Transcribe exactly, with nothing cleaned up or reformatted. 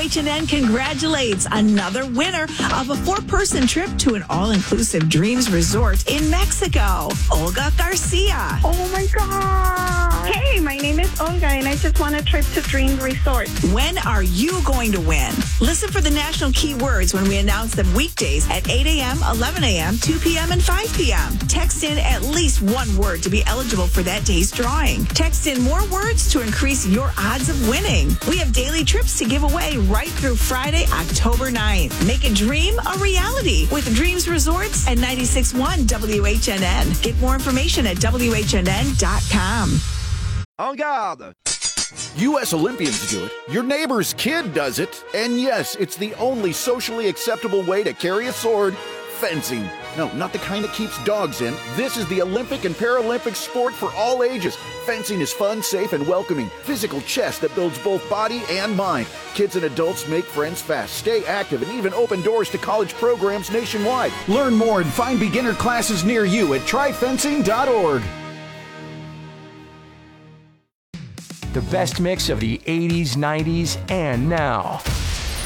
H and N congratulates another winner of a four-person trip to an all-inclusive Dreams Resort in Mexico, Olga Garcia. Oh my God. Hey, my name is Olga and I just want a trip to Dreams Resort. When are you going to win? Listen for the national keywords when we announce them weekdays at eight a.m., eleven a.m., two p.m., and five p.m. Text in at least one word to be eligible for that day's drawing. Text in more words to increase your odds of winning. We have daily trips to give away right through Friday, October ninth. Make a dream a reality with Dreams Resorts at ninety-six point one W H N N. Get more information at W H N N dot com. En garde! U S Olympians do it. Your neighbor's kid does it. And yes, it's the only socially acceptable way to carry a sword. Fencing. No, not the kind that keeps dogs in. This is the Olympic and Paralympic sport for all ages. Fencing is fun, safe, and welcoming. Physical chess that builds both body and mind. Kids and adults make friends fast, stay active, and even open doors to college programs nationwide. Learn more and find beginner classes near you at try fencing dot org. The best mix of the eighties, nineties, and now.